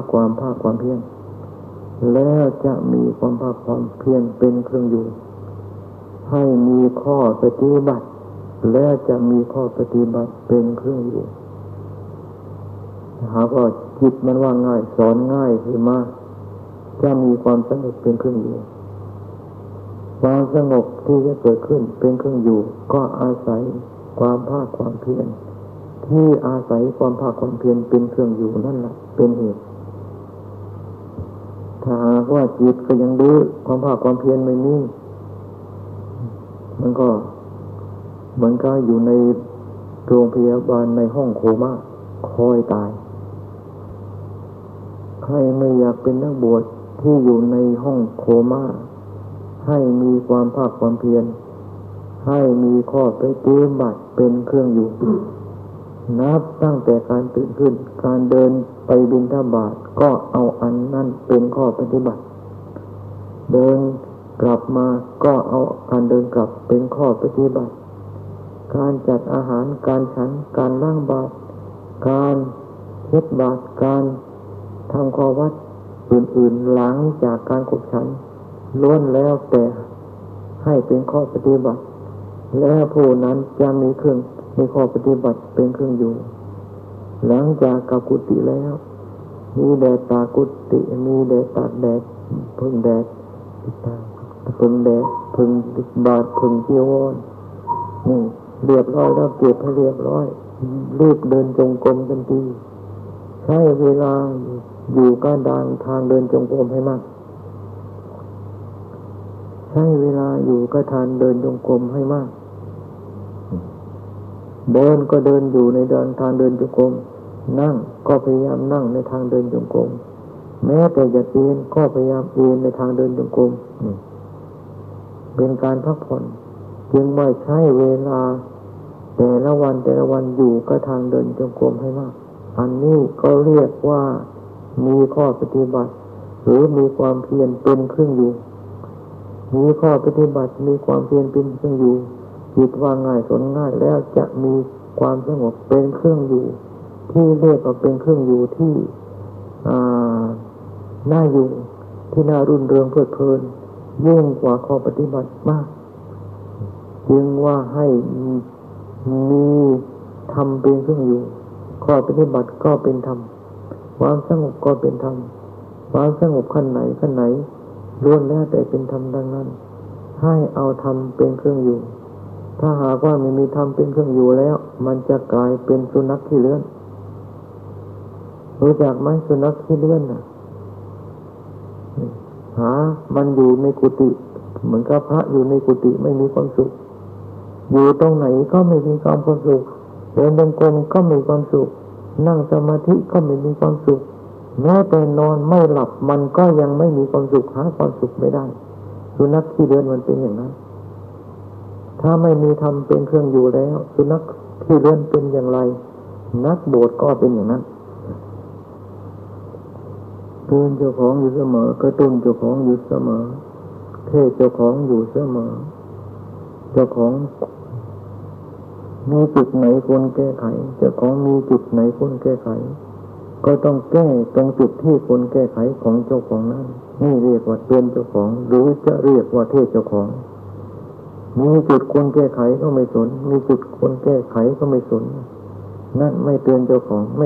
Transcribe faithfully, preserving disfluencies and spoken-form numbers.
ความภาคความเพียรแล้วจะมีความภาคความเพียรเป็นเครื่องอยู่ให้มีข้อปฏิบัติแล้วจะมีข้อปฏิบัติเป็นเครื่องอยู่หากว่าจิตมันว่าง่ายสอนง่ายขึ้นมาจะมีความสงบเป็นเครื่องอยู่ความสงบที่จะเกิดขึ้นเป็นเครื่องอยู่ก็อาศัยความภาคความเพียรที่อาศัยความภาคความเพียรเป็นเครื่องอยู่นั่นแหละเป็นเหตุถ้าหากว่าจิตก็ยังดื้อความภาคความเพียรไม่มีมันก็เหมือนกับอยู่ในโรงพยาบาลในห้องโคม่าคอยตายใครไม่อยากเป็นนักบวชที่อยู่ในห้องโคม่าให้มีความภาคความเพียรให้มีข้อปฏิบัติเป็นเครื่องอยู่นับตั้งแต่การตื่นขึ้นการเดินไปบิณฑบาตก็เอาอันนั้นเป็นข้อปฏิบัติเดินกลับมาก็เอาการเดินกลับเป็นข้อปฏิบัติการจัดอาหารการฉันการล้างบาตรการเช็ดบาตรการทำข้อวัดอื่นๆหลังจากการขบฉันล้วนแล้วแต่ให้เป็นข้อปฏิบัติและผู้นั้นจะมีเครื่องมีข้อปฏิบัติเป็นเครื่องอยู่หลังจากกลับกุฏิแล้วมีแดดตากกุฏิมีแดดตากแดดพึ่งแดดพึ่งแดดพึ่งบาตรพึ่งจีวรนี่เรียบร้อยแล้วเก็บให้เรียบร้อยรีบเดินจงกรมกันทีใช้เวลาอยู่ก้านดานทางเดินจงกรมให้มากใช้เวลาอยู่กับทางเดินจงกรมให้มากเดินก็เดินอยู่ในเดินทางเดินจงกรมนั่งก็พยายามนั่งในทางเดินจงกรมแม้แต่จะเอียงก็พยายามเอียงในทางเดินจงกรมเป็นการพักผ่อนจึงไม่ใช้เวลาแต่ละวันแต่ละวันอยู่กับทางเดินจงกรมให้มากอันนี้ก็เรียกว่ามีข้อปฏิบัติหรือมีความเพียรเป็นเครื่องอยู่มีข้อปฏิบัติมีความเพียรเป็นเครื่องอยู่จิตว่าง่ายสนง่ายแล้วจะมีความสงบเป็นเครื่องอยู่ที่เรียกว่าเป็นเครื่องอยู่ที่อ่าน่าอยู่ที่น่ารุ่นเรืองเพลิดเพลินยิ่งกว่าข้อปฏิบัติมากจึงว่าให้มีธรรมเป็นเครื่องอยู่ข้อปฏิบัติก็เป็นธรรมความสงบก็เป็นธรรมความสงบขั้นไหนขั้นไหนล้วนแล้วแต่เป็นธรรมดังนั้นให้เอาธรรมเป็นเครื่องอยู่ถ้าหากว่าไม่มีธรรมเป็นเครื่องอยู่แล้วมันจะกลายเป็นสุนัขขี้เลื่อนรู้จักไหมสุนัขขี้เลื่อนน่ะหามันอยู่ในกุฏิเหมือนกับพระอยู่ในกุฏิไม่มีความสุขอยู่ตรงไหนก็ไม่มีความสุขเดินจงกรมก็ไม่มีความสุขนั่งสมาธิก็ไม่มีความสุขแม้แต่นอนไม่หลับมันก็ยังไม่มีความสุขหาความสุขไม่ได้สุนัขขี้เลื่อนมันเป็นอย่างนั้นถ้าไม่มีธรรมเป็นเครื่องอยู่แล้วสุนัขขี้เลื่อนเป็นอย่างไรนักบวชก็เป็นอย่างนั้นเตือนเจ้าของอยู่เสมอกระตุ้นเจ้าของอยู่เสมอเทศเจ้าของอยู่เสมอเจ้าของมีจุดไหนควรแก้ไขเจ้าของมีจุดไหนควรแก้ไขก็ต้องแก้ตรงจุดที่ควรแก้ไขของเจ้าของนั้นนี่เรียกว่าเตือนเจ้าของหรือจะเรียกว่าเทศเจ้าของมีจุดควรแก้ไขก็ไม่สนมีจุดควรแก้ไขก็ไม่สนนั่นไม่เตือนเจ้าของ